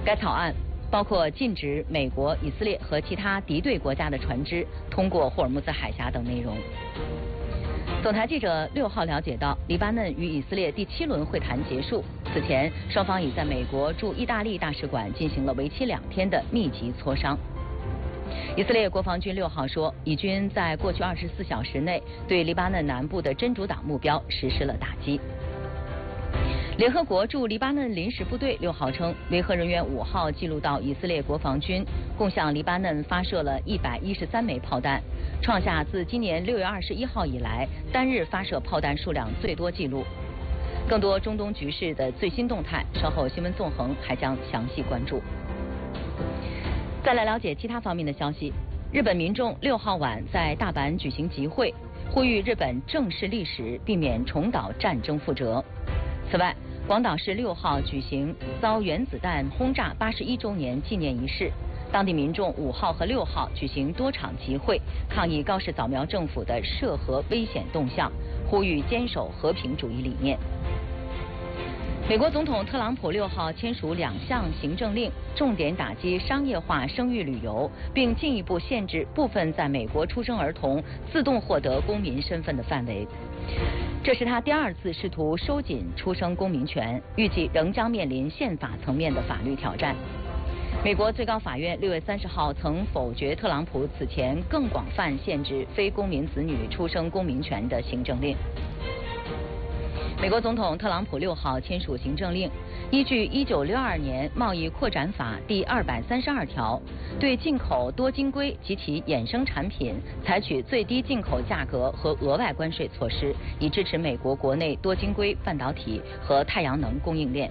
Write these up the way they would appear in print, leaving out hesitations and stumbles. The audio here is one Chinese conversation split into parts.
该草案包括禁止美国、以色列和其他敌对国家的船只通过霍尔木兹海峡等内容。总台记者6号了解到，黎巴嫩与以色列第7轮会谈结束，此前双方已在美国驻意大利大使馆进行了为期2天的密集磋商。以色列国防军6号说，以军在过去24小时内对黎巴嫩南部的真主党目标实施了打击。联合国驻黎巴嫩临时部队6号称，维和人员5号记录到以色列国防军共向黎巴嫩发射了113枚炮弹，创下自今年6月21号以来单日发射炮弹数量最多纪录。更多中东局势的最新动态，稍后新闻纵横还将详细关注。再来了解其他方面的消息。日本民众6号晚在大阪举行集会，呼吁日本正视历史，避免重蹈战争覆辙。此外，广岛市6号举行遭原子弹轰炸81周年纪念仪式，当地民众5号和6号举行多场集会，抗议高市早苗政府的涉核危险动向，呼吁坚守和平主义理念。美国总统特朗普6号签署2项行政令，重点打击商业化生育旅游，并进一步限制部分在美国出生儿童自动获得公民身份的范围。这是他第2次试图收紧出生公民权，预计仍将面临宪法层面的法律挑战。美国最高法院6月30号曾否决特朗普此前更广泛限制非公民子女出生公民权的行政令。美国总统特朗普6号签署行政令，依据1962年贸易扩展法第232条，对进口多晶硅及其衍生产品采取最低进口价格和额外关税措施，以支持美国国内多晶硅半导体和太阳能供应链。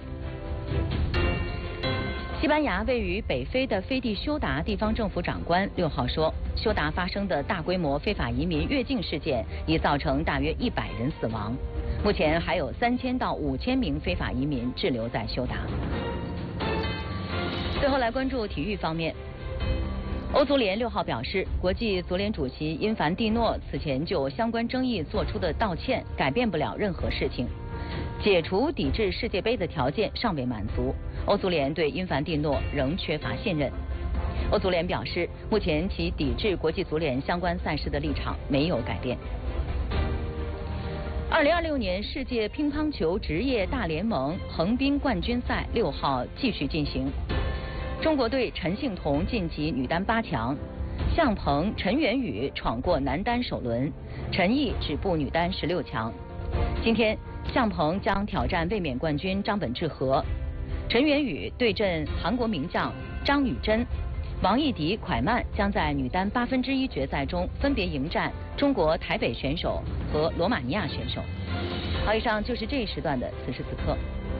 西班牙位于北非的飞地休达地方政府长官6号说，休达发生的大规模非法移民越境事件已造成大约100人死亡。目前还有3000到5000名非法移民滞留在休达。最后来关注体育方面，欧足联6号表示，国际足联主席因凡蒂诺此前就相关争议做出的道歉改变不了任何事情，解除抵制世界杯的条件尚未满足，欧足联对因凡蒂诺仍缺乏信任。欧足联表示，目前其抵制国际足联相关赛事的立场没有改变。2026年世界乒乓球职业大联盟横滨冠军赛6号继续进行，中国队陈幸同晋级女单8强，向鹏、陈圆宇闯过男单首轮，陈毅止步女单16强。今天，向鹏将挑战卫冕冠军张本智和，陈圆宇对阵韩国名将张宇珍，王艺迪、蒯曼将在女单1/8决赛中分别迎战中国台北选手和罗马尼亚选手。好，以上就是这一时段的此时此刻。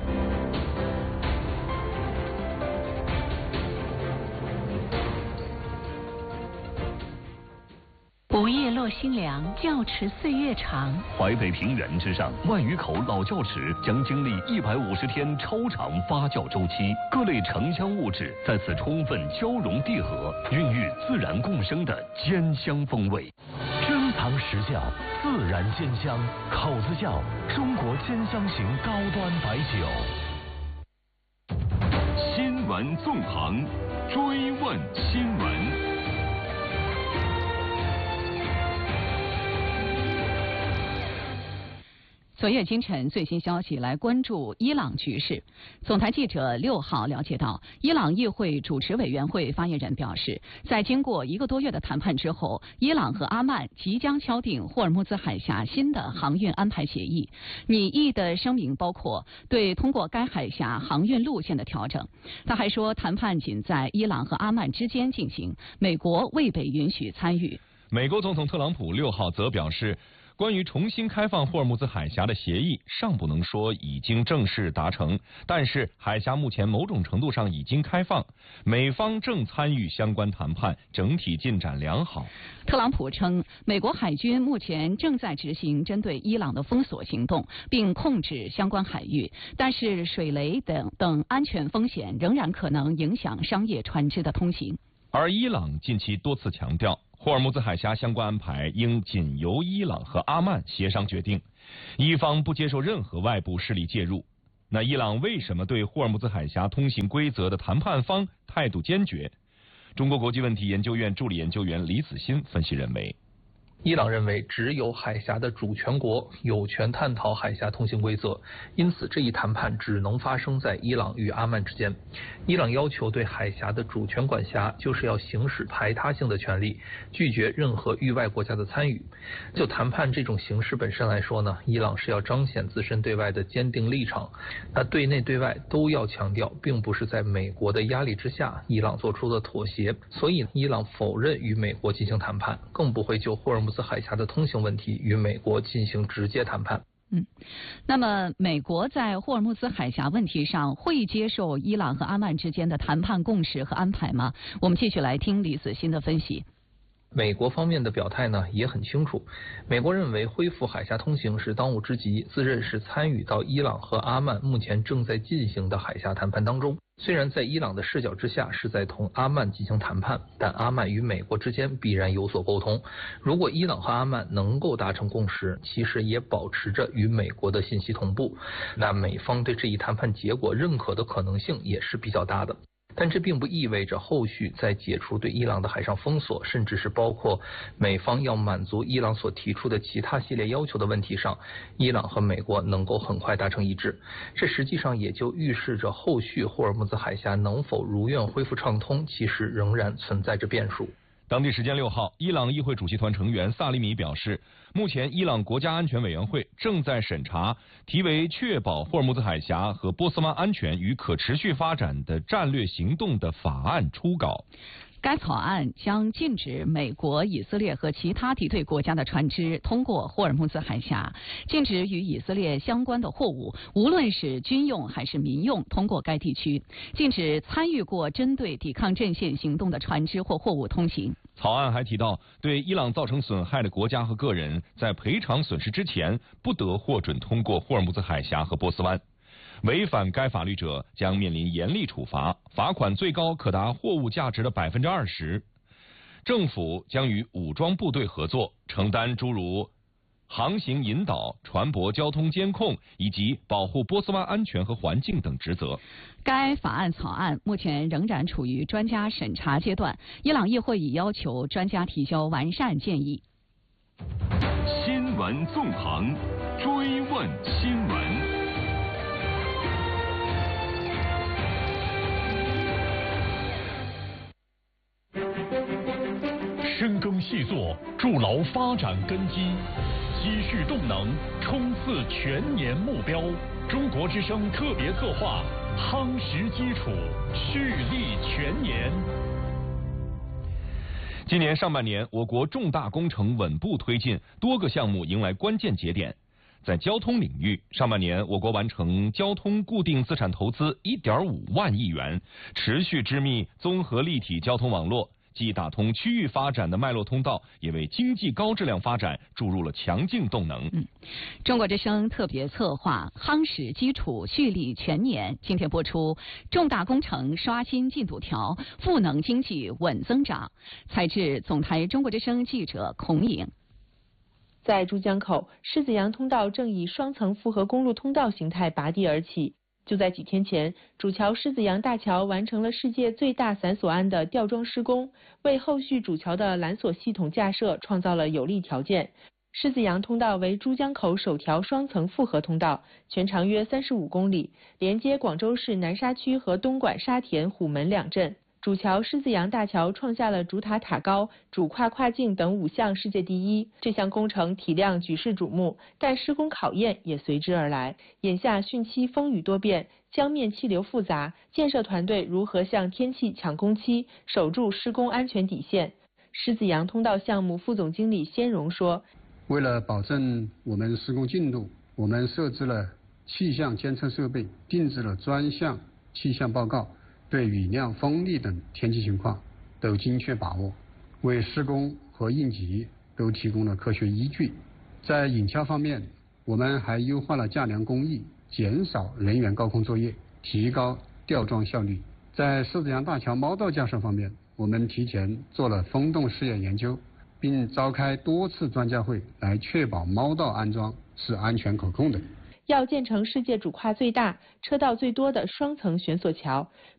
午夜落新凉，教池岁月长。 淮北平原之上，万余口老窖池将经历150天超长发酵周期，各类城乡物质在此充分交融递合，孕育自然共生的坚香风味。珍藏实窖，自然坚香，口子窖，中国坚香型高端白酒。新闻纵横，追问新闻。 昨夜今晨最新消息，来关注伊朗局势。总台记者6号了解到，伊朗议会主持委员会发言人表示，在经过1个多月的谈判之后，伊朗和阿曼即将敲定霍尔木兹海峡新的航运安排协议。拟议的声明包括对通过该海峡航运路线的调整。他还说，谈判仅在伊朗和阿曼之间进行，美国未被允许参与。 美国总统特朗普6号则表示，关于重新开放霍尔木兹海峡的协议尚不能说已经正式达成，但是海峡目前某种程度上已经开放，美方正参与相关谈判，整体进展良好。 特朗普称，美国海军目前正在执行针对伊朗的封锁行动，并控制相关海域，但是水雷等安全风险仍然可能影响商业船只的通行。 而伊朗近期多次强调，霍尔木兹海峡相关安排应仅由伊朗和阿曼协商决定，伊方不接受任何外部势力介入。 那伊朗为什么对霍尔木兹海峡通行规则的谈判方态度坚决？中国国际问题研究院助理研究员李子欣分析认为， 伊朗认为只有海峡的主权国有权探讨海峡通行规则，因此这一谈判只能发生在伊朗与阿曼之间。伊朗要求对海峡的主权管辖，就是要行使排他性的权利，拒绝任何域外国家的参与。就谈判这种形式本身来说呢，伊朗是要彰显自身对外的坚定立场，那对内对外都要强调，并不是在美国的压力之下伊朗做出的妥协。所以伊朗否认与美国进行谈判，更不会就霍尔木兹海峡的通行问题与美国进行直接谈判。 那么美国在霍尔木兹海峡问题上会接受伊朗和阿曼之间的谈判共识和安排吗？我们继续来听李子欣的分析。 美国方面的表态呢也很清楚，美国认为恢复海峡通行是当务之急，自认是参与到伊朗和阿曼目前正在进行的海峡谈判当中。虽然在伊朗的视角之下是在同阿曼进行谈判，但阿曼与美国之间必然有所沟通。如果伊朗和阿曼能够达成共识，其实也保持着与美国的信息同步，那美方对这一谈判结果认可的可能性也是比较大的。但这并不意味着后续在解除对伊朗的海上封锁，甚至是包括美方要满足伊朗所提出的其他系列要求的问题上，伊朗和美国能够很快达成一致。这实际上也就预示着后续霍尔木兹海峡能否如愿恢复畅通，其实仍然存在着变数。 当地时间6号，伊朗议会主席团成员萨利米表示，目前伊朗国家安全委员会正在审查题为《确保霍尔木兹海峡和波斯湾安全与可持续发展的战略行动》的法案初稿。 该草案将禁止美国、以色列和其他敌对国家的船只通过霍尔木兹海峡，禁止与以色列相关的货物，无论是军用还是民用，通过该地区，禁止参与过针对抵抗阵线行动的船只或货物通行。 草案还提到，对伊朗造成损害的国家和个人，在赔偿损失之前，不得获准通过霍尔木兹海峡和波斯湾。违反该法律者将面临严厉处罚，罚款最高可达货物价值的20%。政府将与武装部队合作，承担诸如航行引导、船舶交通监控以及保护波斯湾安全和环境等职责。 该法案草案目前仍然处于专家审查阶段，伊朗议会已要求专家提交完善建议。 新闻纵横，追问新闻。深耕细作，筑牢发展根基，积蓄动能，冲刺全年目标。中国之声特别策划，夯实基础，蓄力全年。 今年上半年，我国重大工程稳步推进，多个项目迎来关键节点。在交通领域，上半年我国完成交通固定资产投资1.5万亿元，持续织密综合立体交通网络。既打通区域发展的脉络通道，也为经济高质量发展注入了强劲动能。 中国之声特别策划夯实基础，蓄力全年。今天播出重大工程刷新进度条，赋能经济稳增长。采制总台中国之声记者孔颖。 在珠江口，狮子洋通道正以双层复合公路通道形态拔地而起。就在几天前，主桥狮子洋大桥完成了世界最大伞索岸的吊装施工，为后续主桥的缆索系统架设创造了有利条件。狮子洋通道为珠江口首条双层复合通道，全长约35公里，连接广州市南沙区和东莞沙田、虎门两镇。主桥狮子洋大桥创下了主塔塔高、主跨跨境等5项世界第一。这项工程体量举世瞩目，但施工考验也随之而来。眼下汛期风雨多变，江面气流复杂，建设团队如何向天气抢工期，守住施工安全底线？狮子洋通道项目副总经理先荣说：“ 为了保证我们施工进度，我们设置了气象监测设备，定制了专项气象报告。”对雨量、风力等天气情况都精确把握，为施工和应急都提供了科学依据。在引桥方面，我们还优化了架梁工艺，减少人员高空作业，提高吊装效率。在狮子洋大桥猫道架设方面，我们提前做了风洞试验研究，并召开多次专家会来确保猫道安装是安全可控的。 要建成世界主跨最大、车道最多的双层悬索桥，